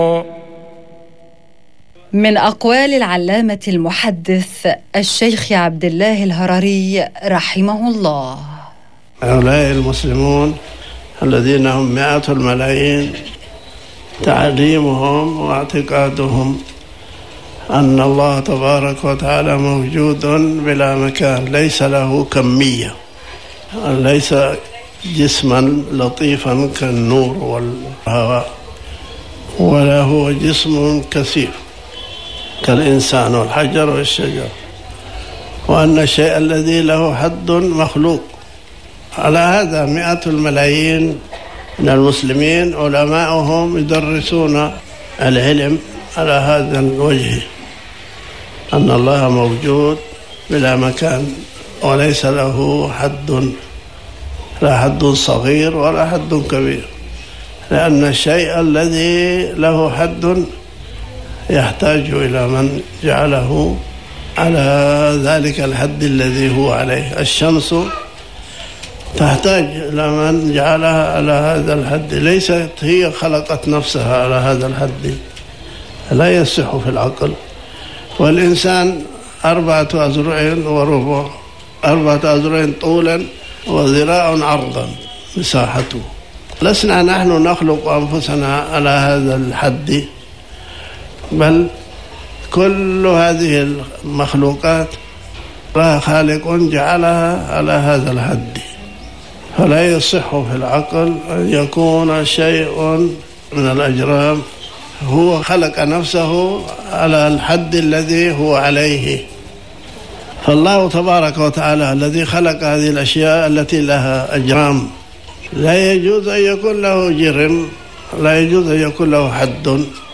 من أقوال العلامة المحدث الشيخ عبد الله الهرري رحمه الله: هؤلاء المسلمون الذين هم مئات الملايين تعليمهم واعتقادهم أن الله تبارك وتعالى موجود بلا مكان، ليس له كمية، ليس جسما لطيفا كالنور والهواء، ولا هو جسم كثير كالإنسان والحجر والشجر، وأن الشيء الذي له حد مخلوق. على هذا مئات الملايين من المسلمين علماؤهم يدرسون العلم على هذا الوجه، أن الله موجود بلا مكان وليس له حد، لا حد صغير ولا حد كبير، لأن الشيء الذي له حد يحتاج إلى من جعله على ذلك الحد الذي هو عليه. الشمس تحتاج إلى من جعلها على هذا الحد، ليست هي خلقت نفسها على هذا الحد، لا يصح في العقل. والإنسان 4 أذرع وربع، 4 أذرع طولا وذراع عرضا مساحته. لسنا نحن نخلق أنفسنا على هذا الحد، بل كل هذه المخلوقات لها خالق جعلها على هذا الحد، فلا يصح في العقل أن يكون شيء من الأجرام هو خلق نفسه على الحد الذي هو عليه. فالله تبارك وتعالى الذي خلق هذه الأشياء التي لها أجرام لا يجوز أن يكون له جرم، لا يجوز أن يكون له حد.